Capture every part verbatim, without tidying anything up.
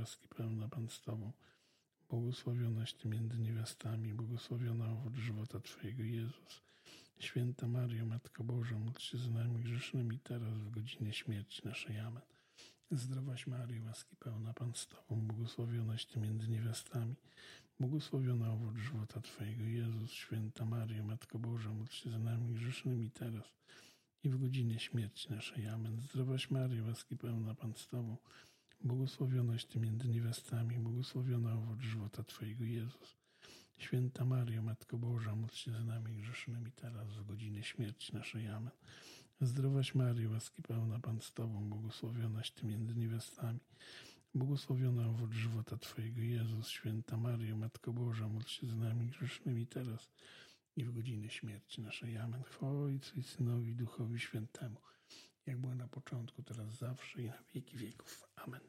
łaski pełna Pan z Tobą, błogosławionaś Ty między niewiastami, błogosławiona owoc żywota Twojego, Jezus. Święta Maryjo, Matko Boża, módl się za nami grzesznymi teraz w godzinie śmierci naszej. Amen. Zdrowaś Maryjo, łaski pełna Pan z Tobą, błogosławionaś Ty między niewiastami, błogosławiona owoc żywota Twojego, Jezus. Święta Maryjo, Matko Boża, módl się za nami grzesznymi teraz i w godzinie śmierci naszej. Amen. Zdrowaś Maryjo, łaski pełna Pan z Tobą, błogosławionaś Ty między niewiastami, błogosławiona owoc żywota Twojego, Jezus. Święta Maryjo, Matko Boża, módl się za nami grzesznymi teraz w godzinie śmierci naszej. Amen. Zdrowaś Maryjo, łaski pełna Pan z Tobą, błogosławionaś Ty między niewiastami, błogosławiona owoc żywota Twojego, Jezus. Święta Maryjo, Matko Boża, módl się za nami grzesznymi teraz i w godzinie śmierci naszej. Amen. Chwała Ojcu i Synowi, Duchowi Świętemu, jak było na początku, teraz, zawsze i na wieki wieków. Amen.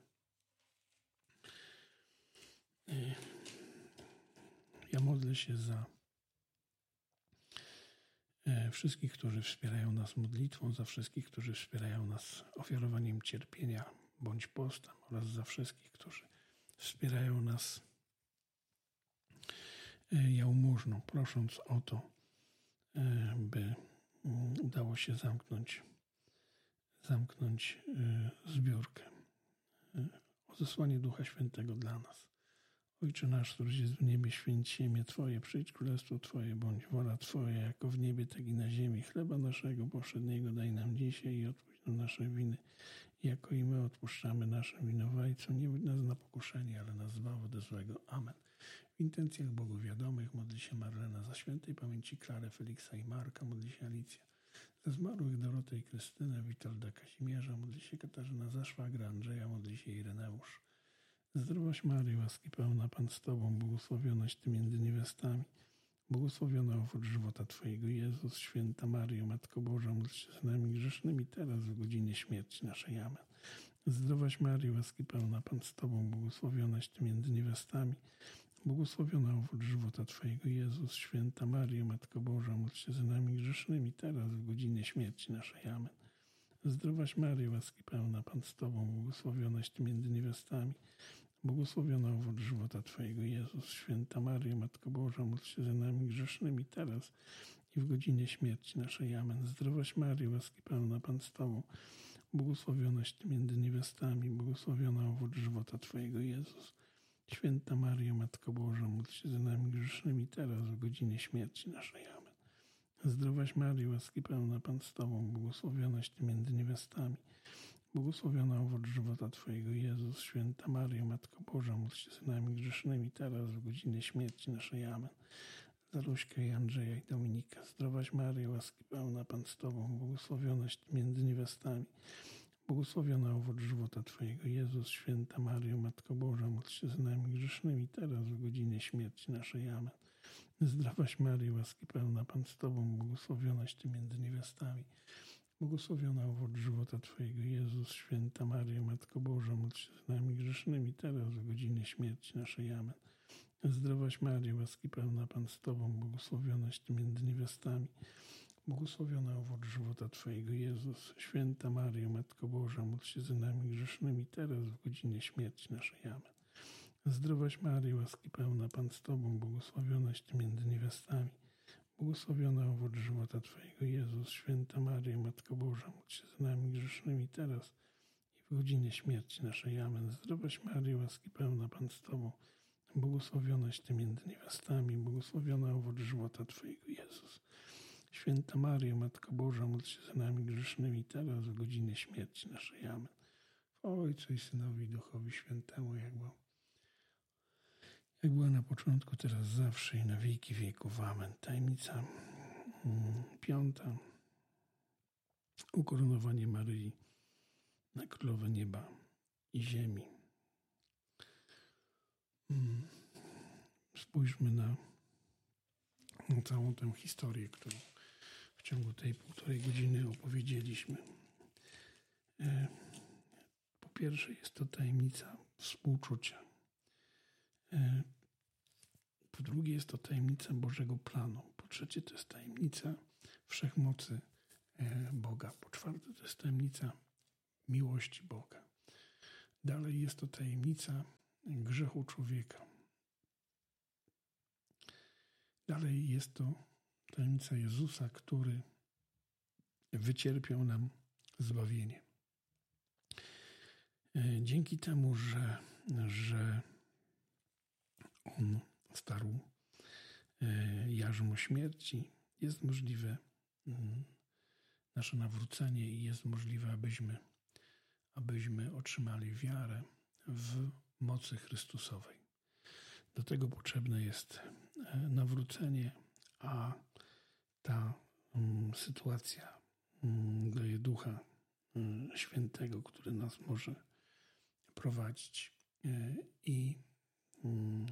Ja modlę się za wszystkich, którzy wspierają nas modlitwą, za wszystkich, którzy wspierają nas ofiarowaniem cierpienia bądź postem oraz za wszystkich, którzy wspierają nas jałmużną, prosząc o to, by udało się zamknąć, zamknąć zbiórkę. O zesłanie Ducha Świętego dla nas. Ojcze nasz, któryś jest w niebie, święć się imię Twoje, przyjdź królestwo Twoje, bądź wola Twoja, jako w niebie, tak i na ziemi. Chleba naszego powszedniego daj nam dzisiaj i odpuść nam nasze winy, jako i my odpuszczamy naszym winowajcom. Nie wódź nas na pokuszenie, ale nas zbaw ode złego. Amen. W intencjach Bogu wiadomych modli się Marlena, za świętej pamięci Klarę, Feliksa i Marka, modli się Alicja. Za zmarłych Dorotę i Krystynę, Witolda, Kazimierza, modli się Katarzyna, za szwagra Andrzeja, modli się Ireneusz. Zdrowaś Maryjo, łaski pełna Pan z Tobą, błogosławionaś Ty między niewiastami, błogosławiona owoc żywota Twojego, Jezus. Święta Maryjo, Matko Boża, módl się za nami grzesznymi teraz w godzinie śmierci naszej. Amen. Zdrowaś Maryjo, łaski pełna Pan z Tobą, błogosławionaś Ty między niewiastami, błogosławiona owoc żywota Twojego, Jezus. Święta Maryjo, Matko Boża, módl się za nami grzesznymi teraz w godzinie śmierci naszej. Amen. Zdrowaś Maryjo, łaski pełna Pan z Tobą, błogosławionaś Ty między niewiastami, błogosławiona owoc żywota Twojego, Jezus. Święta Maryjo, Matko Boża, módl się za nami grzesznymi teraz i w godzinie śmierci naszej. Amen. Zdrowaś Maryjo, łaski pełna Pan z Tobą, błogosławionaś Ty między niewiastami, błogosławiona owoc żywota Twojego, Jezus. Święta Maryjo, Matko Boża, módl się za nami grzesznymi teraz w godzinie śmierci naszej. Amen. Zdrowaś Maryjo, łaski pełna Pan z Tobą, błogosławionaś Ty między niewiastami, błogosławiona owoc żywota Twojego, Jezus. Święta Maryjo, Matko Boża, módl się za nami grzesznymi teraz w godzinie śmierci naszej. Amen. Za Luśkę i Andrzeja i Dominika. Zdrowaś Maryjo, łaski pełna Pan z Tobą, błogosławionaś Ty między niewiastami, błogosławiona owoc żywota Twojego, Jezus. Święta Maryjo, Matko Boża, módl się za nami grzesznymi teraz w godzinie śmierci naszej. Amen. Zdrowaś Maryjo, łaski pełna Pan z Tobą, błogosławionaś Ty między niewiastami, błogosławiona owoc żywota Twojego, Jezus. Święta Maryjo, Matko Boża, módl się za nami grzesznymi teraz w godzinie śmierci naszej. Amen. Zdrowaś Maryjo, łaski pełna Pan z Tobą, błogosławionaś Ty między niewiastami, błogosławiona owoc żywota Twojego, Jezus. Święta Maryjo, Matko Boża, módl się za nami grzesznymi teraz w godzinie śmierci naszej. Amen. Zdrowaś Maryjo, łaski pełna Pan z Tobą, błogosławionaś Ty między niewiastami, błogosławiona owoc żywota Twojego, Jezus. Święta Maryjo, Matko Boża, módl się za nami grzesznymi teraz i w godzinie śmierci naszej. Amen. Zdrowaś Maryjo, łaski pełna Pan z Tobą, błogosławionaś Ty między niewiastami, błogosławiona owoc żywota Twojego, Jezus. Święta Maryjo, Matko Boża, módl się za nami grzesznymi teraz w godzinie śmierci naszej. Amen. Chwała Ojcu i Synowi, Duchowi Świętemu, jak było, jak była na początku, teraz, zawsze i na wieki wieków. Amen. Tajemnica hmm, piąta. Ukoronowanie Maryi na Królowę Nieba i Ziemi. Hmm. Spójrzmy na, na całą tę historię, którą w ciągu tej półtorej godziny opowiedzieliśmy. E, po pierwsze, jest to tajemnica współczucia. E, po drugie, jest to tajemnica Bożego planu. Po trzecie, to jest tajemnica wszechmocy e, Boga. Po czwarte, to jest tajemnica miłości Boga. Dalej jest to tajemnica grzechu człowieka. Dalej jest to tajemnica Jezusa, który wycierpiał nam zbawienie. Dzięki temu, że, że On starł jarzmo śmierci, jest możliwe nasze nawrócenie i jest możliwe, abyśmy, abyśmy otrzymali wiarę w mocy Chrystusowej. Do tego potrzebne jest nawrócenie, a ta um, sytuacja um, daje Ducha um, Świętego, który nas może prowadzić e, i um,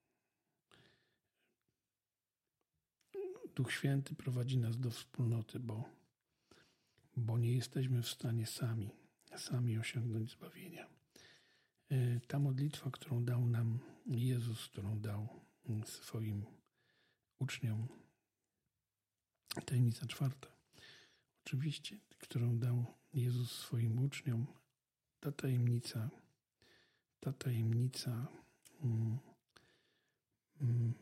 Duch Święty prowadzi nas do wspólnoty, bo, bo nie jesteśmy w stanie sami, sami osiągnąć zbawienia. E, ta modlitwa, którą dał nam Jezus, którą dał swoim uczniom, tajemnica czwarta, oczywiście, którą dał Jezus swoim uczniom, ta tajemnica, ta tajemnica mm, mm,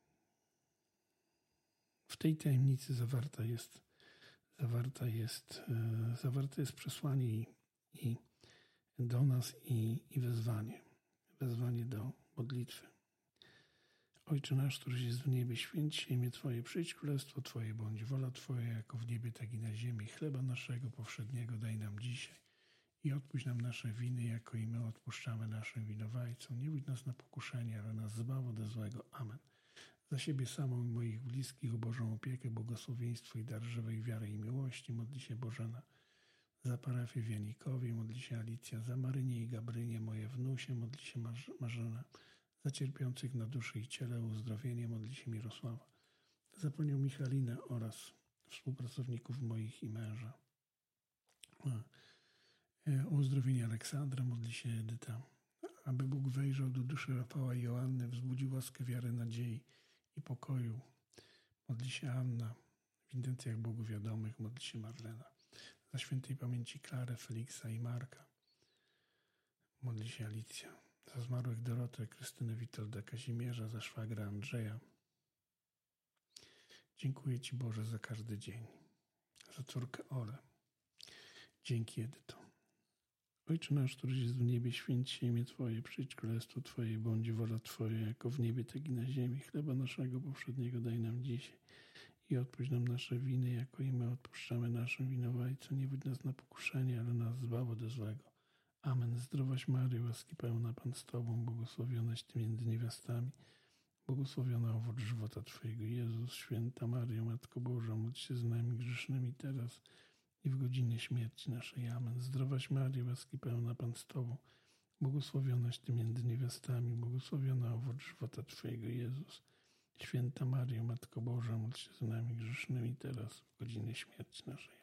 w tej tajemnicy zawarta jest, zawarta jest, e, zawarte jest przesłanie i, i do nas i, i wezwanie, wezwanie do modlitwy. Ojcze nasz, któryś jest w niebie, święć się imię Twoje, przyjdź królestwo Twoje, bądź wola Twoja, jako w niebie, tak i na ziemi. Chleba naszego powszedniego daj nam dzisiaj i odpuść nam nasze winy, jako i my odpuszczamy naszym winowajcom. Nie wódź nas na pokuszenie, ale nas zbaw ode złego. Amen. Za siebie samą i moich bliskich o Bożą opiekę, błogosławieństwo i dar żywej wiary i miłości. Modli się Bożena za parafię w Janikowie, modli się Alicja za Marynię i Gabrynię, moje wnusie, modli się Marz- Marzena za cierpiących na duszy i ciele, uzdrowienie, modli się Mirosława za panią Michalinę oraz współpracowników moich i męża. O uzdrowienie Aleksandra, modli się Edyta, aby Bóg wejrzał do duszy Rafała i Joanny, wzbudził łaskę wiary, nadziei i pokoju. Modli się Anna, w intencjach Bogu wiadomych, modli się Marlena. Za świętej pamięci Klarę, Feliksa i Marka, modli się Alicja. Za zmarłych Dorotę, Krystynę, Witolda, Kazimierza, za szwagra Andrzeja. Dziękuję Ci, Boże, za każdy dzień. Za córkę Olę. Dzięki, Edyto. Ojcze nasz, któryś jest w niebie, święć się imię Twoje, przyjdź królestwo Twoje, bądź wola Twoja, jako w niebie, tak i na ziemi. Chleba naszego powszedniego daj nam dzisiaj i odpuść nam nasze winy, jako i my odpuszczamy naszym winowajcom. Nie wódź nas na pokuszenie, ale nas zbaw ode złego. Amen. Zdrowaś Maryjo, łaski pełna, Pan z Tobą, błogosławionaś Ty między niewiastami, błogosławiona owoc żywota Twojego, Jezus. Święta Maryjo, Matko Boża, módl się z nami grzesznymi teraz i w godzinę śmierci naszej. Amen. Zdrowaś Maryjo, łaski pełna, Pan z Tobą, błogosławionaś Ty między niewiastami, błogosławiona owoc żywota Twojego, Jezus. Święta Maryjo, Matko Boża, módl się z nami grzesznymi teraz w godzinę śmierci naszej.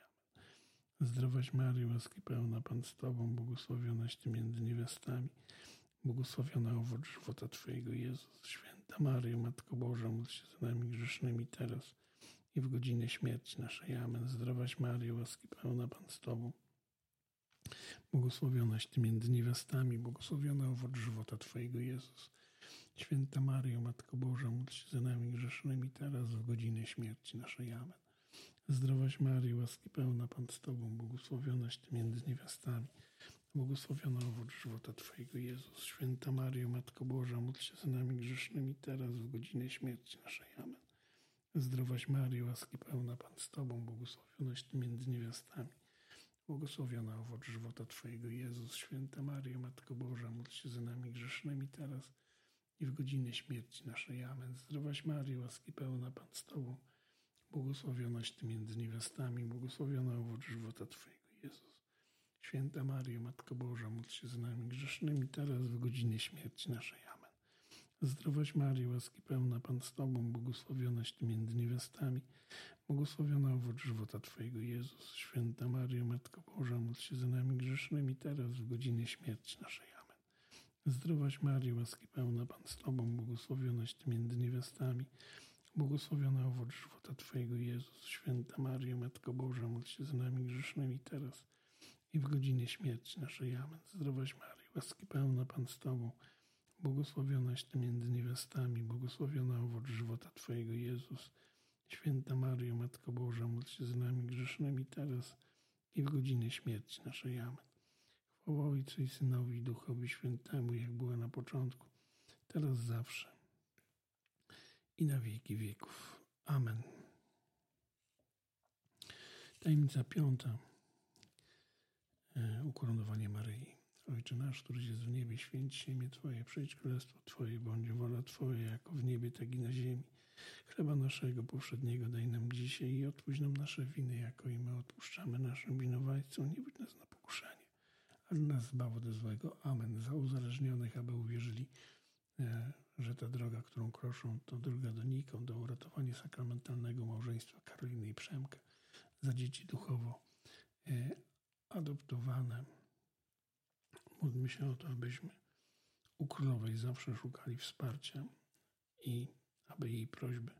Zdrowaś Maryjo, łaski pełna, Pan z Tobą, błogosławionaś Ty między niewiastami, błogosławiona owoc żywota Twojego, Jezus. Święta Maryjo, Matko Boża, módl się za nami grzesznymi teraz i w godzinę śmierci naszej. Amen. Zdrowaś Maryjo, łaski pełna, Pan z Tobą, błogosławionaś Ty między niewiastami, błogosławiona owoc żywota Twojego, Jezus. Święta Maryjo, Matko Boża, módl się za nami grzesznymi teraz w godzinę śmierci naszej. Amen. Zdrowaś Maryjo, łaski pełna, Pan z Tobą, błogosławionaś Ty między niewiastami, błogosławiona owoc żywota Twojego, Jezus. Święta Maryjo, Matko Boża, módl się za nami grzesznymi teraz w godzinę śmierci naszej. Amen. Zdrowaś Maryjo, łaski pełna, Pan z Tobą, błogosławionaś Ty między niewiastami, błogosławiona owoc żywota Twojego, Jezus. Święta Maryjo, Matko Boża, módl się za nami grzesznymi teraz i w godzinę śmierci naszej. Amen. Zdrowaś Maryjo, łaski pełna, Pan z Tobą, błogosławionaś Ty między niewiastami, błogosławiona owoc żywota Twojego, Jezus. Święta Maryjo, Matko Boża, módl się za nami grzesznymi teraz w godzinę śmierci naszej. Amen. Zdrowaś Maryjo, łaski pełna, Pan z Tobą, błogosławionaś Ty między niewiastami, błogosławiona owoc żywota Twojego, Jezus. Święta Maryjo, Matko Boża, módl się za nami grzesznymi teraz w godzinę śmierci naszej. Amen. Zdrowaś Maryjo, łaski pełna, Pan z Tobą, błogosławionaś Ty między niewiastami, błogosławiona owoc żywota Twojego, Jezus. Święta Maryjo, Matko Boża, módl się za nami grzesznymi teraz i w godzinę śmierci naszej. Amen. Zdrowaś Maryjo, łaski pełna, Pan z Tobą, błogosławionaś Ty między niewiastami, błogosławiona owoc żywota Twojego, Jezus. Święta Maryjo, Matko Boża, módl się z nami grzesznymi teraz i w godzinę śmierci naszej. Amen. Chwała Ojcu i Synowi i Duchowi Świętemu, jak była na początku, teraz zawsze i na wieki wieków. Amen. Tajemnica piąta. Ukoronowanie Maryi. Ojcze nasz, któryś jest w niebie, święć się imię Twoje, przyjdź królestwo Twoje, bądź wola Twoja, jako w niebie, tak i na ziemi. Chleba naszego powszedniego daj nam dzisiaj i odpuść nam nasze winy, jako i my odpuszczamy naszym winowajcom. Nie budź nas na pokuszenie, ale nas zbaw ode złego. Amen. Za uzależnionych, aby uwierzyli, że ta droga, którą kroczą, to droga donikąd, do uratowania sakramentalnego małżeństwa Karoliny i Przemka. Za dzieci duchowo adoptowane. Módlmy się o to, abyśmy u Królowej zawsze szukali wsparcia i aby jej prośby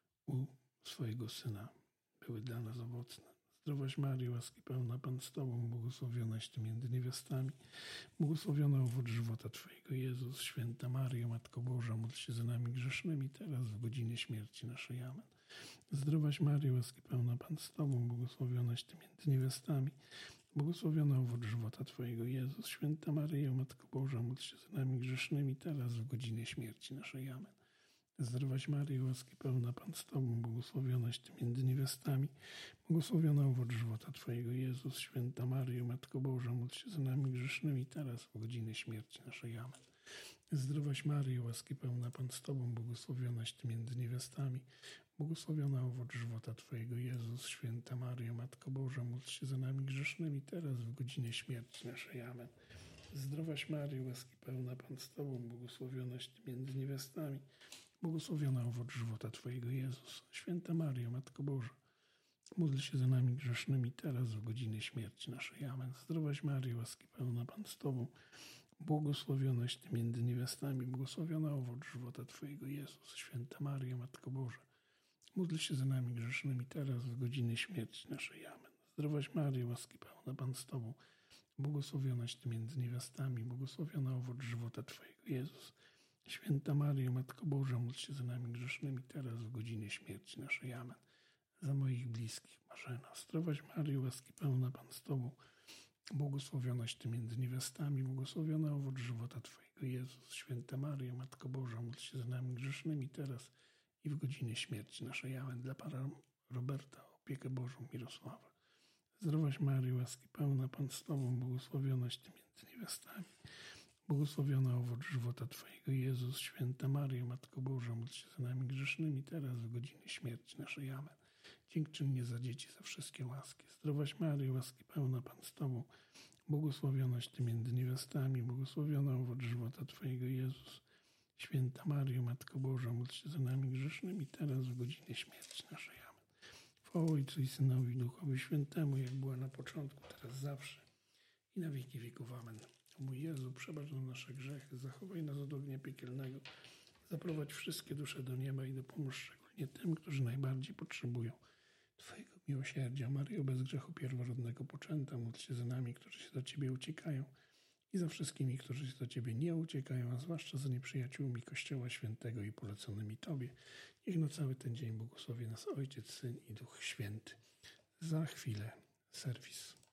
u swojego Syna były dla nas owocne. Zdrowaś Maryjo, łaski pełna, Pan z Tobą, błogosławionaś Ty między niewiastami, błogosławiona owoc żywota Twojego, Jezus. Święta Maryjo, Matko Boża, módl się za nami grzesznymi, teraz w godzinie śmierci naszej. Amen. Zdrowaś Maryjo, łaski pełna, Pan z Tobą, błogosławionaś Ty między niewiastami, błogosławiona owoc żywota Twojego, Jezus. Święta Maryjo, Matko Boża, módl się za nami grzesznymi, teraz w godzinie śmierci naszej. Amen. Zdrowaś Maryjo, łaski pełna, Pan z Tobą, błogosławionaś Ty między niewiastami, błogosławiona owoc żywota Twojego, Jezus. Święta Maryjo, Matko Boża, módl się za nami grzesznymi, teraz w godzinie śmierci naszej. Amen. Zdrowaś Maryjo, łaski pełna, Pan z Tobą, błogosławionaś Ty między niewiastami, błogosławiona owoc żywota Twojego, Jezus. Święta Maryjo, Matko Boża, módl się za nami grzesznymi, teraz w godzinie śmierci naszej. Amen. Zdrowaś Maryjo, łaski pełna, Pan z Tobą, błogosławionaś Ty między niewiastami, błogosławiona owoc żywota Twojego, Jezus. Święta Maryjo, Matko Boża, módl się za nami grzesznymi, teraz w godzinie śmierci naszej. Amen. Zdrowaś Maryjo, łaski pełna, Pan z Tobą, błogosławionaś Ty między niewiastami, błogosławiona owoc żywota Twojego, Jezus. Święta Maryjo, Matko Boża, módl się za nami grzesznymi, teraz w godzinie śmierci naszej. Amen. Zdrowaś Maryjo, łaski pełna, Pan z Tobą, błogosławionaś Ty między niewiastami, błogosławiona owoc żywota Twojego, Jezus. Święta Maryjo, Matko Boża, módl się za nami grzesznymi, teraz w godzinie śmierci naszej. Amen. Za moich bliskich, Marzena. Zdrowaś Maryjo, łaski pełna, Pan z Tobą, błogosławionaś Ty między niewiastami, błogosławiona owoc żywota Twojego, Jezus. Święta Maryjo, Matko Boża, módl się za nami grzesznymi, teraz i w godzinie śmierci naszej. Amen. Dla Pana Roberta, opiekę Bożą, Mirosława. Zdrowaś Maryjo, łaski pełna, Pan z Tobą, błogosławionaś Ty między niewiastami, błogosławiona owoc żywota Twojego, Jezus. Święta Maryjo, Matko Boża, módl się za nami grzesznymi, teraz w godzinie śmierci naszej. Amen. Dziękczynnie za dzieci, za wszystkie łaski. Zdrowaś Maryjo, łaski pełna, Pan z Tobą, błogosławionaś Ty między niewiastami, błogosławiona owoc żywota Twojego, Jezus. Święta Maryjo, Matko Boża, módl się za nami grzesznymi, teraz w godzinie śmierci naszej. Amen. Chwała Ojcu i Synowi i Duchowi Świętemu, jak była na początku, teraz zawsze i na wieki wieków. Amen. O mój Jezu, przebacz nam nasze grzechy, zachowaj nas od ognia piekielnego, zaprowadź wszystkie dusze do nieba i dopomóż szczególnie tym, którzy najbardziej potrzebują Twojego miłosierdzia. Maryjo, bez grzechu pierworodnego poczęta, módl się za nami, którzy się do Ciebie uciekają i za wszystkimi, którzy się do Ciebie nie uciekają, a zwłaszcza za nieprzyjaciółmi Kościoła Świętego i poleconymi Tobie. Niech na cały ten dzień błogosławi nas Ojciec, Syn i Duch Święty. Za chwilę serwis.